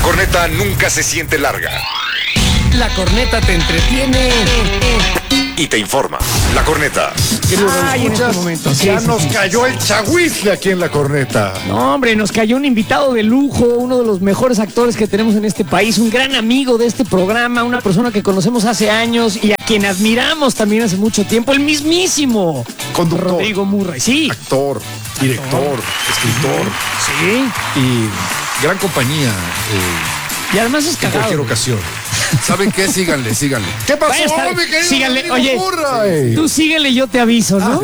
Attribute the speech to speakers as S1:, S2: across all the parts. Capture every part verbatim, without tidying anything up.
S1: corneta nunca se siente larga.
S2: La corneta te entretiene
S1: Y te informa. La corneta.
S2: Ay, en este momento, sí,
S3: ya
S2: sí,
S3: nos
S2: sí.
S3: cayó el chagüisle aquí en la corneta.
S2: No, hombre, nos cayó un invitado de lujo, uno de los mejores actores que tenemos en este país, un gran amigo de este programa, una persona que conocemos hace años y a quien admiramos también hace mucho tiempo, el mismísimo
S3: Conductor.
S2: Rodrigo Murray. Sí,
S3: Actor, director, escritor
S2: sí.
S3: y gran compañía eh,
S2: Y además es
S3: en
S2: cagado.
S3: cualquier ocasión.
S4: ¿Saben qué? Síganle, síganle.
S3: ¿Qué pasó,
S2: Vaya a estar-
S3: mi querido
S2: síganle,
S3: Rodrigo
S2: oye,
S3: Murray?
S2: Tú síguele, yo te aviso, ¿no?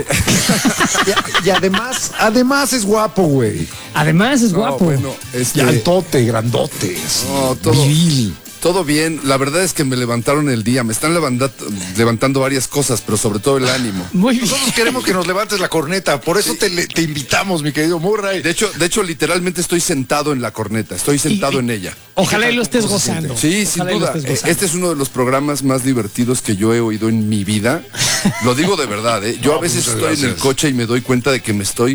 S3: Y, y además, además es guapo, güey.
S2: Además es
S4: No,
S2: guapo.
S4: bueno, este,
S3: Y altote, grandote. así,
S4: No, todo-
S3: viril.
S4: todo bien. La verdad es que me levantaron el día. Me están levanta- levantando varias cosas, pero sobre todo el ánimo.
S2: Muy bien.
S3: Nosotros queremos que nos levantes la corneta, por eso te, le- te invitamos, mi querido Murray.
S4: De hecho, de hecho, literalmente estoy sentado en la corneta. Estoy sentado
S2: Y-
S4: en ella.
S2: Ojalá y lo estés gozando.
S4: Sí, sin
S2: Ojalá y lo
S4: duda.
S2: estés
S4: Eh,
S2: gozando.
S4: Este es uno de los programas más divertidos que yo he oído en mi vida. Lo digo de verdad, ¿eh? Yo
S3: No,
S4: a veces
S3: muchas
S4: estoy en el
S3: gracias.
S4: coche y me doy cuenta de que me estoy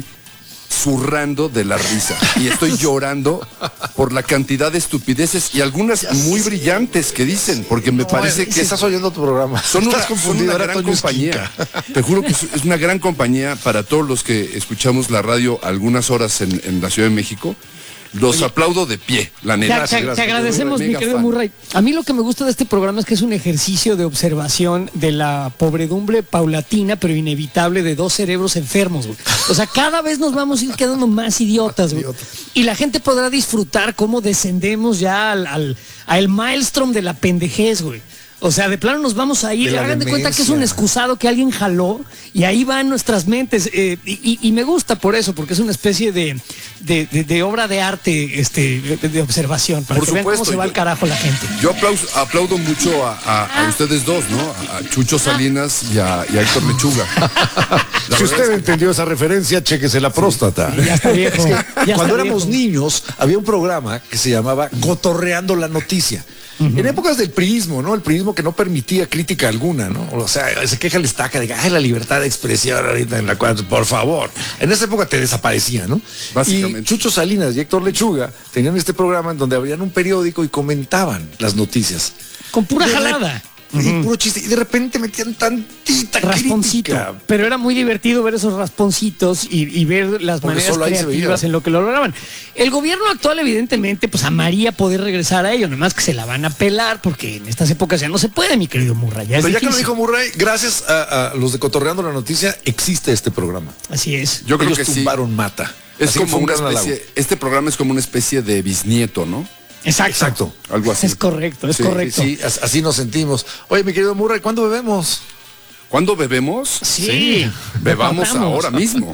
S4: zurrando de la risa. Y estoy llorando por la cantidad de estupideces y algunas muy brillantes que dicen, porque me parece que
S3: estás oyendo tu programa.
S4: son una,
S3: Estás
S4: son
S3: confundido,
S4: una
S3: era
S4: gran
S3: Toño
S4: compañía.
S3: Esquinca.
S4: Te juro que es, es una gran compañía para todos los que escuchamos la radio algunas horas en, en la Ciudad de México. Los aplaudo de pie, la
S2: Te,
S4: neta.
S2: te- te agradecemos, mi
S4: Mega
S2: querido
S4: fan.
S2: Murray. A mí lo que me gusta de este programa es que es un ejercicio de observación de la pobredumbre paulatina, pero inevitable, de dos cerebros enfermos, güey. O sea, cada vez nos vamos a ir quedando más idiotas, güey. Y la gente podrá disfrutar cómo descendemos ya al, al, al maelstrom de la pendejez, güey. O sea, de plano nos vamos a ir.
S3: De la
S2: Hagan de cuenta que es un
S3: demencia.
S2: excusado que alguien jaló y ahí van nuestras mentes. eh, y, y- y me gusta por eso, porque es una especie de, de, de- de obra de arte, este, de, de observación, para
S4: Por
S2: que vean cómo
S4: supuesto,
S2: se va
S4: yo-
S2: al carajo la gente.
S4: Yo aplauso- aplaudo mucho a, a- a ustedes dos, ¿no? A, a Chucho Salinas y a, y a Héctor Lechuga. La
S3: Si
S4: verdad
S3: usted entendió esa referencia, chéquese la próstata.
S2: Ya está viejo. ya está
S3: Cuando éramos
S2: viejo.
S3: niños, había un programa que se llamaba Cotorreando la Noticia. En épocas del priismo, ¿no? El priismo que no permitía crítica alguna, ¿no? O sea, se queja el estaca de que, ay, la libertad de expresión ahorita en la cual, por favor. En esa época te desaparecía, ¿no?
S4: Básicamente.
S3: Y Chucho Salinas y Héctor Lechuga tenían este programa en donde abrían un periódico y comentaban las noticias.
S2: Con pura
S3: De re-
S2: jalada.
S3: Y puro chiste. Y de repente metían tantita
S2: Rasponcito.
S3: crítica.
S2: Pero era muy divertido ver esos rasponcitos y, y ver las
S3: Porque
S2: maneras
S3: solo ahí se
S2: creativas
S3: veía.
S2: en lo que lo lograban. El gobierno actual, evidentemente, pues amaría poder regresar a ello, nomás que se la van a pelar, porque en estas épocas ya no se puede, mi querido Murray. Ya es
S3: Pero ya que lo
S2: difícil.
S3: dijo Murray, gracias a, a los de Cotorreando la Noticia, existe este programa.
S2: Así es.
S4: Yo creo
S3: Ellos
S4: que sí.
S3: tumbaron Mata.
S4: Es
S3: Así que
S4: como
S3: fue un
S4: una
S3: gran halago.
S4: especie, este programa es como una especie de bisnieto, ¿no?
S2: Exacto.
S3: Exacto.
S4: Algo así.
S2: Es correcto, es
S4: Sí,
S2: correcto.
S3: Sí, as- así nos sentimos. Oye, mi querido Murray, ¿cuándo bebemos?
S4: ¿Cuándo bebemos?
S2: Sí.
S4: Bebamos
S2: Empatamos.
S4: ahora mismo.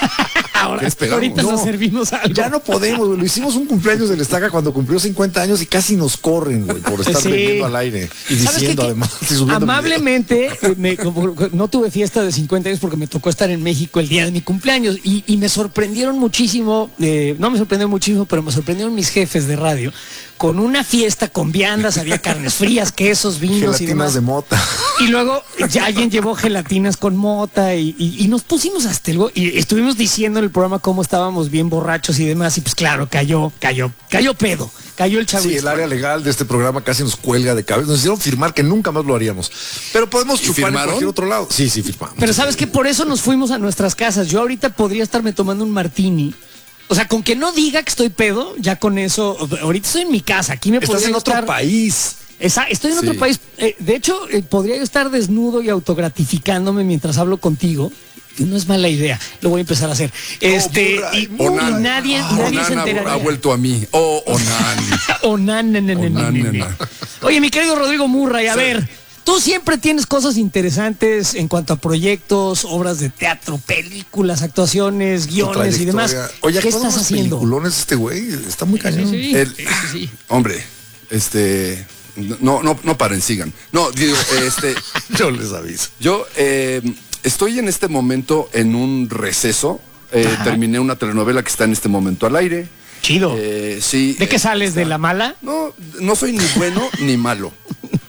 S2: Ahora,
S4: ¿Qué esperamos?
S2: ahorita nos
S3: No,
S2: servimos algo.
S3: Ya no podemos, güey. Lo hicimos un cumpleaños del Estaca cuando cumplió cincuenta años y casi nos corren, güey, por estar
S2: Sí.
S3: bebiendo al aire y
S2: ¿Sabes qué?
S3: diciendo
S2: Que
S3: además. y subiendo
S2: amablemente, eh, me- como- no tuve fiesta de cincuenta años porque me tocó estar en México el día de mi cumpleaños y, y me sorprendieron muchísimo, eh, no me sorprendió muchísimo, pero me sorprendieron mis jefes de radio con una fiesta con viandas, había carnes frías, quesos, vinos y demás.
S3: gelatinas de mota.
S2: Y luego ya alguien llevó gelatinas con mota y, y- y nos pusimos hasta el... go- Y estuvimos diciendo en el programa cómo estábamos bien borrachos y demás. Y pues claro, cayó, cayó, cayó pedo, cayó el
S3: Sí,
S2: chavismo.
S3: el área legal de este programa casi nos cuelga de cabeza. Nos hicieron firmar que nunca más lo haríamos. Pero podemos
S4: ¿Y
S3: chupar en
S4: firmaron?
S3: cualquier otro lado. Sí, sí, firmamos.
S2: Pero sabes que por eso nos fuimos a nuestras casas. Yo ahorita podría estarme tomando un martini. O sea, con que no diga que estoy pedo, ya con eso... Ahorita estoy en mi casa, aquí me
S3: Estás
S2: podría
S3: en otro
S2: estar...
S3: país.
S2: Esa- estoy en
S4: Sí.
S2: otro país. Eh, de hecho, eh, podría yo estar desnudo y autogratificándome mientras hablo contigo. Y no es mala idea. Lo voy a empezar a hacer. Este,
S3: Murray,
S2: y,
S4: Onan.
S2: y nadie, nadie se
S4: Onan ha,
S2: enteraría.
S4: ha vuelto a mí. Oh, Onan.
S2: Onan, ne, ne, ne, ne,
S4: Onan,
S2: ne, ne.
S4: nena.
S2: Oye, mi querido Rodrigo Murray, a ver, tú siempre tienes cosas interesantes en cuanto a proyectos, obras de teatro, películas, actuaciones,
S3: Su
S2: guiones y demás.
S3: trayectoria. Oye,
S2: ¿Qué
S3: ¿actuado en
S2: estás
S3: unos
S2: haciendo?
S3: peliculones este güey? Está muy cañón.
S2: Sí, sí,
S4: El-
S2: sí, sí, sí.
S4: Hombre, este... No, no, no paren, sigan. No, digo, este...
S3: Yo les aviso.
S4: Yo eh, estoy en este momento en un receso. Eh,
S2: Ajá.
S4: terminé una telenovela que está en este momento al aire.
S2: Chido.
S4: Eh, sí.
S2: ¿De qué
S4: eh,
S2: sales? ¿De la mala?
S4: No, no soy ni bueno ni malo.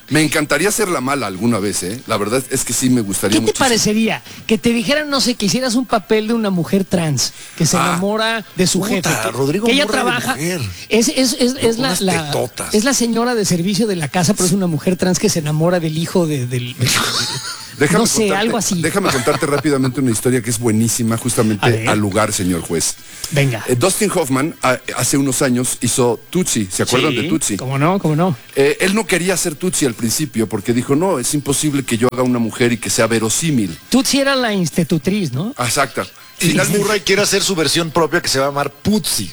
S4: Me encantaría ser la mala alguna vez, ¿eh? La verdad es que sí me gustaría
S2: ¿Qué te
S4: muchísimo.
S2: parecería? Que te dijeran, no sé, que hicieras un papel de una mujer trans que se
S4: Ah.
S2: enamora de su
S3: Puta,
S2: jefe. Que,
S3: Rodrigo
S2: que ella
S3: Murray de
S2: trabaja.
S3: mujer.
S2: Es, es, es, es la,
S3: Unas
S2: la-
S3: tetotas.
S2: es la señora de servicio de la casa, pero es una mujer trans que se enamora del hijo de, del. del-
S4: Déjame
S2: no sé,
S4: contarte-
S2: algo así.
S4: Déjame contarte rápidamente una historia que es buenísima
S2: A
S4: justamente
S2: ver.
S4: al lugar, señor juez.
S2: Venga.
S4: Eh, Dustin Hoffman a- hace unos años hizo Tootsie, ¿se acuerdan
S2: Sí,
S4: de Tootsie?
S2: ¿Cómo no? ¿Cómo no?
S4: Eh, él no quería hacer Tootsie al principio porque dijo, no, es imposible que yo haga una mujer y que sea verosímil.
S2: Tú sí era la institutriz, ¿no?
S4: Ah, exacto.
S3: Y
S4: Finalmente,
S3: Murray quiere hacer su versión propia que se va a llamar Putzi.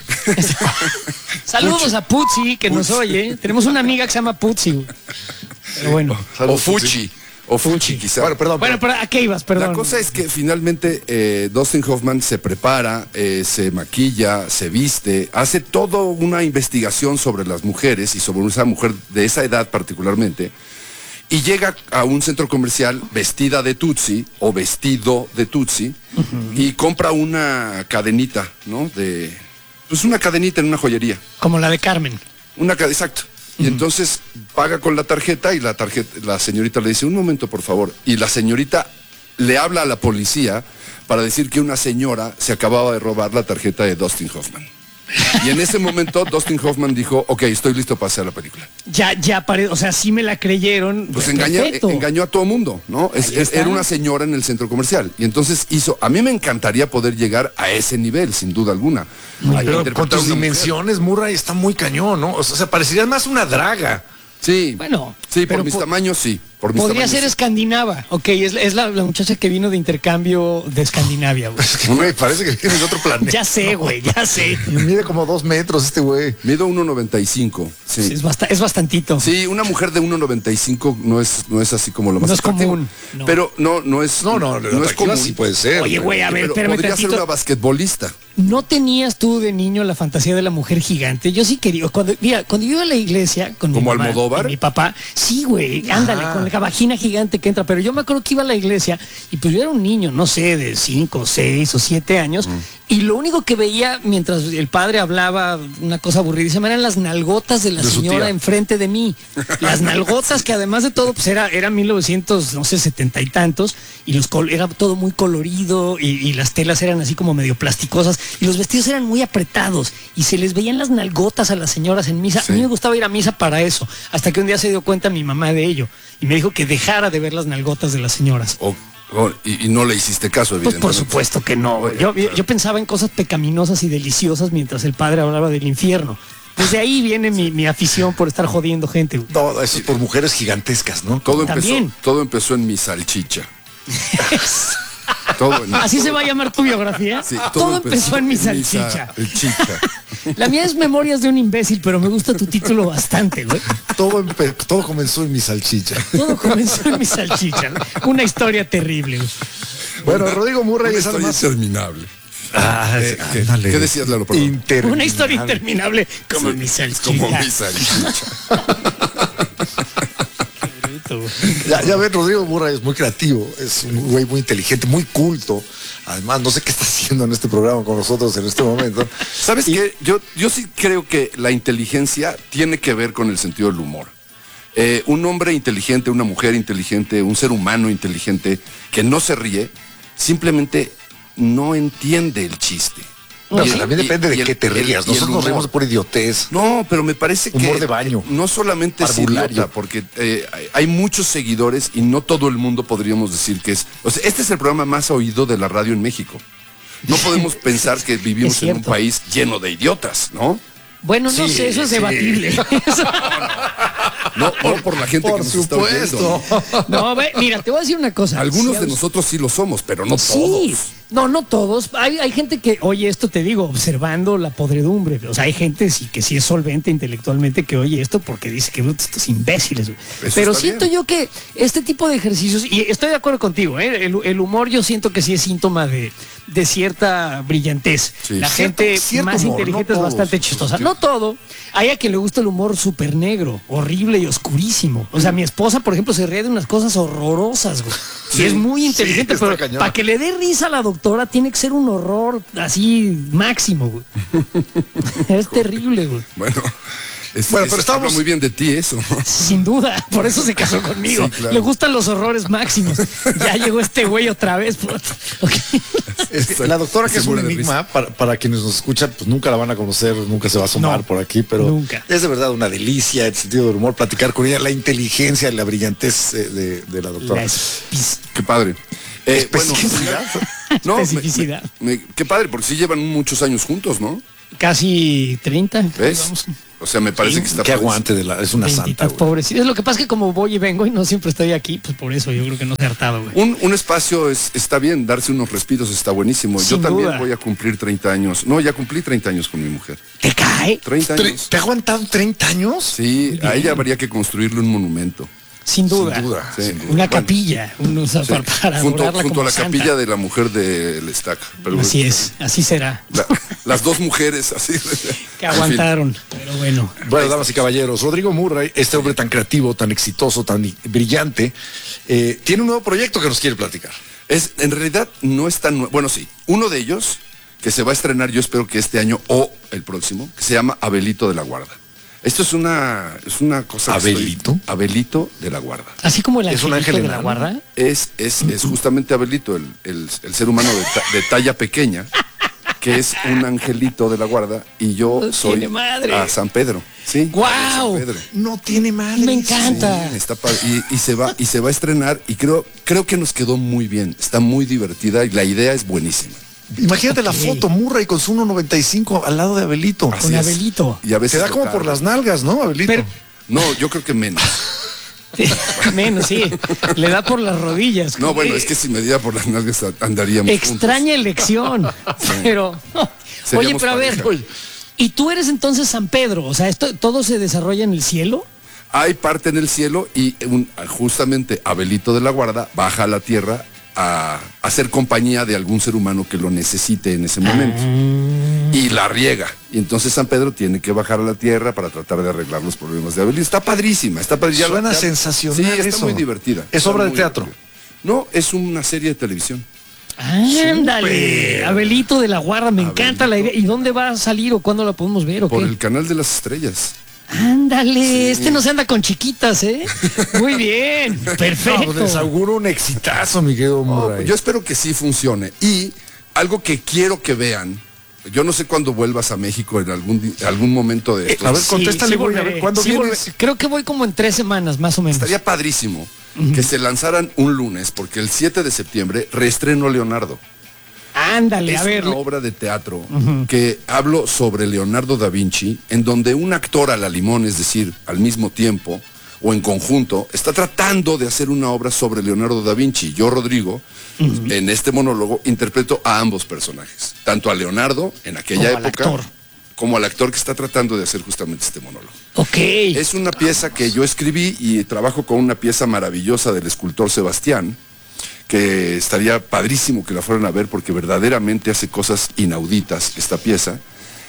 S2: Saludos a Putzi, que nos oye. Tenemos una amiga que se llama Putzi. güey. Pero bueno.
S4: o Fuchi, o Fuchi quizá.
S3: Bueno, perdón.
S2: Bueno, pero ¿a qué ibas? Perdón.
S4: La cosa es que finalmente eh, Dustin Hoffman se prepara, eh, se maquilla, se viste, hace toda una investigación sobre las mujeres y sobre esa mujer de esa edad particularmente, y llega a un centro comercial vestida de Tootsie o vestido de Tootsie y compra una cadenita, ¿no? De, pues una cadenita en una joyería.
S2: Como la de Carmen.
S4: Una ca- exacto. Y entonces paga con la tarjeta y la tarjeta, la señorita le dice, un momento por favor. Y la señorita le habla a la policía para decir que una señora se acababa de robar la tarjeta de Dustin Hoffman. Y en ese momento Dustin Hoffman dijo, ok, estoy listo para hacer la película.
S2: Ya, ya pare, o sea, sí me la creyeron.
S4: Pues engaña-
S2: Perfecto.
S4: engañó a todo mundo, ¿no? Es-
S2: Ahí
S4: es-
S2: está.
S4: era una señora en el centro comercial. Y entonces hizo, a mí me encantaría poder llegar a ese nivel, sin duda alguna. A
S3: Pero
S4: interpretar
S3: con tus
S4: una mujer.
S3: dimensiones, Murray está muy cañón, ¿no? O sea, parecería más una draga.
S4: Sí,
S2: Bueno,
S4: sí,
S2: pero
S4: por mis
S2: po-
S4: tamaños sí. Por mis
S2: Podría
S4: tamaños,
S2: ser
S4: sí.
S2: escandinava. Ok, es, es la, la muchacha que vino de intercambio de Escandinavia, güey.
S3: Es que, güey, parece que viene de otro planeta.
S2: Ya sé, güey, ya sé.
S3: Mide como dos metros este güey.
S4: Mido uno noventa y cinco. Sí.
S2: Es, basta- es bastantito.
S4: Sí, una mujer de uno noventa y cinco no es, no es así como lo más
S2: No es
S4: atractivo.
S2: común, no.
S4: Pero no, no es.
S3: No, no,
S4: no es común.
S3: sí puede ser.
S2: Oye, güey, a ver,
S4: Pero
S2: espérame
S4: podría ser
S2: tantito.
S4: una basquetbolista.
S2: ¿No tenías tú de niño la fantasía de la mujer gigante? Yo sí quería. Cuando, mira, cuando yo iba a la iglesia con mi
S4: ¿Como
S2: mamá
S4: Almodóvar?
S2: y mi papá, sí, güey, ándale,
S3: Ah.
S2: con la vagina gigante que entra. Pero yo me acuerdo que iba a la iglesia y pues yo era un niño, no sé, de cinco, seis o siete años. Y lo único que veía mientras el padre hablaba una cosa aburridísima eran las nalgotas de la
S3: De su
S2: señora
S3: tía.
S2: enfrente de mí. Las nalgotas que además de todo, pues era, era mil novecientos, no sé, setenta y tantos. Y los col- era todo muy colorido y, y las telas eran así como medio plasticosas. Y los vestidos eran muy apretados. Y se les veían las nalgotas a las señoras en misa.
S4: Sí.
S2: A mí me gustaba ir a misa para eso. Hasta que un día se dio cuenta mi mamá de ello. Y me dijo que dejara de ver las nalgotas de las señoras.
S4: O- o- y, y no le hiciste caso,
S2: Pues
S4: evidentemente.
S2: por supuesto que no. güey. Yo, yo pensaba en cosas pecaminosas y deliciosas mientras el padre hablaba del infierno. Desde ahí viene mi, mi afición por estar jodiendo gente. güey.
S3: No, eso es por mujeres gigantescas, ¿no?
S4: Todo empezó,
S2: También.
S4: todo empezó en mi salchicha. Todo en-
S2: ¿Así se va a llamar tu biografía?
S4: Sí,
S2: todo, empezó en mi salchicha.
S4: salchicha.
S2: La mía es Memorias de un imbécil, pero me gusta tu título bastante, güey.
S3: Todo, empe- todo comenzó en mi salchicha.
S2: Todo comenzó en mi salchicha. güey. Una historia terrible. güey.
S3: Bueno, Rodrigo Murray
S4: Una
S3: es
S4: historia
S3: además...
S4: interminable.
S3: Ah,
S4: Eh, ¿qué-
S3: ándale.
S4: qué decías, Lalo? Perdón.
S3: Interminable.
S2: Una historia interminable como
S4: Sí,
S2: mi salchicha.
S4: Como mi salchicha.
S3: Ya, ya ven, Rodrigo Murray es muy creativo, es un güey muy inteligente, muy culto. Además, no sé qué está haciendo en este programa con nosotros en este momento.
S4: ¿Sabes qué? Yo, yo sí creo que la inteligencia tiene que ver con el sentido del humor. Eh, un hombre inteligente, una mujer inteligente, un ser humano inteligente que no se ríe, simplemente no entiende el chiste.
S3: No,
S4: Y
S3: pero
S4: el-
S3: también
S4: y-
S3: depende de
S4: y el-
S3: qué te
S4: el-
S3: rías.
S4: y el
S3: Nosotros nos
S4: humor.
S3: reímos por idiotez.
S4: No, pero me parece que
S3: Humor de baño.
S4: eh, no solamente es
S3: Parvulario.
S4: idiota, porque eh, hay- hay muchos seguidores y no todo el mundo podríamos decir que es. O sea, este es el programa más oído de la radio en México. No podemos pensar que vivimos
S2: Es
S4: en un
S2: cierto.
S4: país lleno de idiotas, ¿no?
S2: Bueno, no
S3: Sí,
S2: sé, eso es
S3: sí.
S2: debatible. Eso-
S4: No, no por la gente
S3: Por
S4: que nos está
S3: supuesto.
S4: oyendo.
S2: No, ve, mira, te voy a decir una cosa.
S4: Algunos
S2: Si
S4: de
S2: a-
S4: nosotros sí lo somos, pero no
S2: Sí,
S4: todos.
S2: no, no todos. Hay, hay gente que, oye, esto te digo, observando la podredumbre. O sea, hay gente sí, que sí es solvente intelectualmente que oye esto porque dice que "Bruto, estos imbéciles. güey".
S4: Eso
S2: Pero
S4: está
S2: siento
S4: bien.
S2: yo que este tipo de ejercicios, y estoy de acuerdo contigo, ¿eh? el, el humor yo siento que sí es síntoma de, de cierta brillantez.
S4: Sí.
S2: La
S3: Cierto-
S2: gente
S3: cierto
S2: más
S3: humor,
S2: inteligente
S3: no
S2: es bastante
S3: todos.
S2: chistosa. No todo. Hay a quien le gusta el humor súper negro, horrible y oscurísimo. O sea, mi esposa, por ejemplo, se ríe de unas cosas horrorosas, güey. Y es muy inteligente,
S3: está
S2: pero
S3: cañón.
S2: para que le dé risa a la doctora tiene que ser un horror así máximo, güey. Es terrible, güey.
S4: Bueno, Es,
S3: Bueno,
S4: es-
S3: pero estábamos-
S4: habla muy bien de ti eso.
S2: Sin duda, por eso se casó conmigo.
S4: Sí, claro.
S2: Le gustan los horrores máximos. Ya llegó este güey otra vez. puta. Ok.
S3: Es que la doctora, que es un
S4: Segura de
S3: enigma, para, para quienes nos escuchan, pues nunca la van a conocer, nunca se va a asomar
S2: No,
S3: por aquí, pero
S2: nunca.
S3: es de verdad una delicia, el sentido del humor, platicar con ella, la inteligencia, la brillantez eh, de, de la doctora.
S2: La espi-
S4: Qué padre. Eh, bueno,
S3: Especificidad.
S4: no, me-
S2: especificidad.
S4: me- me- qué padre, porque sí llevan muchos años juntos, ¿no?
S2: Casi treinta.
S4: ¿Ves?
S2: Vamos.
S4: O sea, me parece
S2: Sí,
S4: que está
S3: Qué
S4: padrísimo.
S3: aguante de la, es una santa,
S2: Bendita,
S3: güey.
S2: pobre. Sí, es lo que pasa es que como voy y vengo y no siempre estoy aquí, pues por eso yo creo que no se ha hartado, güey.
S4: Un, un espacio es, está bien, darse unos respiros está buenísimo. Yo
S2: Sin
S4: también
S2: duda.
S4: voy a cumplir treinta años. No, ya cumplí treinta años con mi mujer.
S2: ¿Te cae?
S4: treinta
S3: Tre-
S4: años.
S3: ¿Te ha aguantado treinta años?
S4: Sí, a ella habría que construirle un monumento.
S2: Sin duda.
S3: Sin duda,
S4: Sí.
S3: sin duda.
S2: Una
S4: Bueno,
S2: capilla, un- o sea,
S4: sí.
S2: para, para
S4: junto
S2: adorarla
S4: junto
S2: como
S4: a la
S2: santa.
S4: capilla de la mujer del estaca. Pero
S2: Así es, así será.
S4: la- las dos mujeres así.
S2: Que
S4: En fin.
S2: aguantaron, pero bueno.
S3: Bueno, damas y caballeros, Rodrigo Murray, este hombre tan creativo, tan exitoso, tan i- brillante, eh, tiene un nuevo proyecto que nos quiere platicar.
S4: Es, en realidad no es tan nue- bueno, sí, uno de ellos que se va a estrenar, yo espero que este año o el próximo, que se llama Abelito de la Guarda. Esto es una es una cosa que estoy-
S3: ¿Abelito?
S4: Abelito de la Guarda.
S2: Así como el
S3: Es un
S2: angelito
S3: ángel
S2: de la
S3: enano.
S2: guarda.
S4: Es, es, es justamente Abelito, el, el- el ser humano de, ta- de talla pequeña, que es un angelito de la guarda, y yo
S2: No
S4: soy
S2: tiene madre.
S4: a San Pedro. Sí.
S2: ¡Guau!
S4: a San Pedro.
S3: No tiene madre.
S2: Me encanta.
S4: Sí, está padre. Y, y se va y se va a estrenar y creo creo que nos quedó muy bien. Está muy divertida y la idea es buenísima.
S3: Imagínate la
S2: Ok.
S3: foto, Murray con su uno noventa y cinco al lado de Abelito.
S4: Así
S2: Con
S4: es.
S2: Abelito.
S4: Y a veces
S3: Se da
S4: lo
S3: como
S4: carga.
S3: por las nalgas, ¿no, Abelito?
S2: Pero-
S4: No, yo creo que menos.
S2: Sí, menos, sí. Le da por las rodillas.
S4: No, bueno, es que si me diera por las nalgas andaríamos
S2: Extraña elección. Pero. Oye,
S4: Seríamos
S2: pero a ver.
S4: pareja.
S2: ¿Y tú eres entonces San Pedro? O sea, esto todo se desarrolla en el cielo.
S4: Hay parte en el cielo y un- justamente Abelito de la Guarda baja a la tierra a hacer compañía de algún ser humano que lo necesite en ese momento. Y la riega. Y entonces San Pedro tiene que bajar a la tierra para tratar de arreglar los problemas de Abelito. Está padrísima, está padrísima.
S3: Suena sensacional
S4: Sí, está
S3: eso.
S4: muy divertida.
S3: ¿Es
S4: Está
S3: obra de
S4: muy
S3: teatro?
S4: divertida. No, es una serie de televisión.
S2: Ándale. Abelito de la Guarda, me encanta la idea. ¿Y dónde va a salir o cuándo la podemos ver o
S4: Por
S2: qué?
S4: el canal de las estrellas.
S2: Ándale, este no se anda con chiquitas, ¿eh? Muy bien,
S3: No,
S2: perfecto.
S3: pues les auguro un exitazo, mi querido
S4: Oh,
S3: Murray.
S4: yo espero que sí funcione. Y algo que quiero que vean, yo no sé cuándo vuelvas a México en algún, di- algún momento de esto.
S3: a ver, contéstale, güey, a ver,
S2: volveré,
S3: ¿cuándo
S2: sí
S3: vienes?
S2: volveré. Creo que voy como en tres semanas, más o menos.
S4: Estaría padrísimo que se lanzaran un lunes, porque el siete de septiembre reestreno Leonardo.
S2: Ándale,
S4: Es
S2: a ver.
S4: una obra de teatro que hablo sobre Leonardo da Vinci, en donde un actor a la limón, es decir, al mismo tiempo o en conjunto, está tratando de hacer una obra sobre Leonardo da Vinci. Yo, Rodrigo, en este monólogo interpreto a ambos personajes, tanto a Leonardo en aquella
S2: Como al
S4: época,
S2: actor.
S4: como al actor que está tratando de hacer justamente este monólogo.
S2: Ok.
S4: Es una pieza que yo escribí y trabajo con una pieza maravillosa del escultor Sebastián, que estaría padrísimo que la fueran a ver porque verdaderamente hace cosas inauditas esta pieza.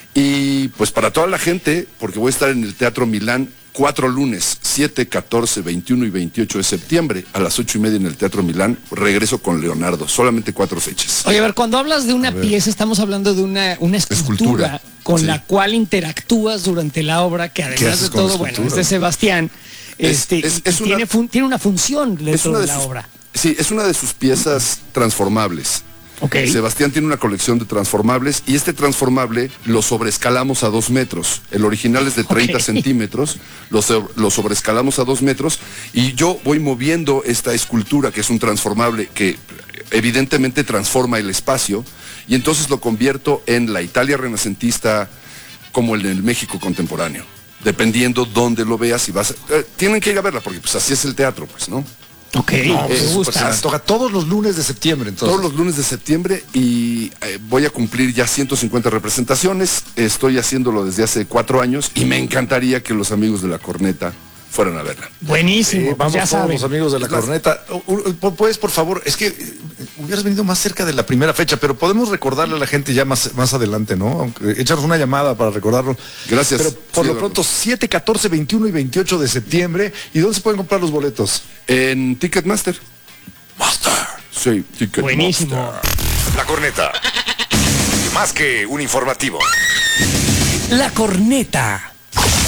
S4: Y pues para toda la gente, porque voy a estar en el Teatro Milán cuatro lunes, siete, catorce, veintiuno y veintiocho de septiembre, a las ocho y media en el Teatro Milán, regreso con Leonardo, solamente cuatro fechas.
S2: Oye, a ver, cuando hablas de una pieza, estamos hablando de una, una escultura,
S4: Escultura,
S2: con
S4: sí.
S2: la cual interactúas durante la obra, que además
S3: haces
S2: de
S3: con la
S2: todo, bueno, es
S3: escultura?
S2: de Sebastián.
S4: Es-
S2: este,
S4: es-
S2: y
S4: es una-
S2: tiene, fun- tiene una función dentro
S4: Es una
S2: de,
S4: de
S2: la
S4: sus-
S2: obra.
S4: Sí, es una de sus piezas transformables.
S2: Ok.
S4: Sebastián tiene una colección de transformables y este transformable lo sobreescalamos a dos metros. El original es de treinta
S2: Ok.
S4: centímetros, lo, so- lo sobreescalamos a dos metros y yo voy moviendo esta escultura que es un transformable que evidentemente transforma el espacio y entonces lo convierto en la Italia renacentista como en el México contemporáneo. Dependiendo dónde lo veas y vas... a- eh, tienen que ir a verla porque pues así es el teatro, pues, ¿no?
S2: Ok,
S3: No,
S2: me
S3: pues, súper,
S2: gusta.
S3: se me antoja todos los lunes de septiembre, entonces.
S4: Todos los lunes de septiembre y eh, voy a cumplir ya ciento cincuenta representaciones. Estoy haciéndolo desde hace cuatro años y me encantaría que los amigos de la corneta fueran a verla.
S2: Buenísimo,
S3: Eh,
S2: pues
S3: vamos
S2: ya
S3: todos
S2: saben.
S3: los amigos de la
S4: Es más-
S3: corneta. U- u- Puedes, por favor, es que eh, hubieras venido más cerca de la primera fecha, pero podemos recordarle a la gente ya más, más adelante, ¿no? Aunque, echarnos una llamada para recordarlo.
S4: Gracias.
S3: Pero por
S4: Sí,
S3: lo
S4: Eduardo.
S3: pronto, siete, catorce, veintiuno y veintiocho de septiembre. ¿Y dónde se pueden comprar los boletos?
S4: En Ticketmaster.
S3: Master.
S4: Sí, Ticketmaster.
S2: Buenísimo.
S1: La corneta. Más que un informativo.
S2: La corneta.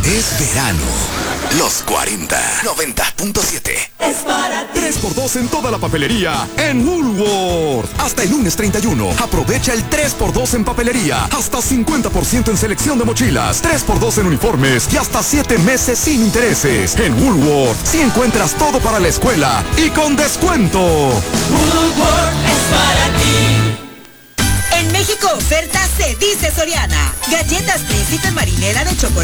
S5: Es verano. Los cuarenta. noventa punto siete.
S6: Es para ti.
S5: tres por dos en toda la papelería en Woolworth. Hasta el lunes treinta y uno. Aprovecha el tres por dos en papelería. Hasta cincuenta por ciento en selección de mochilas. tres por dos en uniformes. Y hasta siete meses sin intereses. En Woolworth, si encuentras todo para la escuela y con descuento.
S6: Woolworth es para ti.
S7: En México oferta se dice Soriana. Galletas Príncipe Marinera de chocolate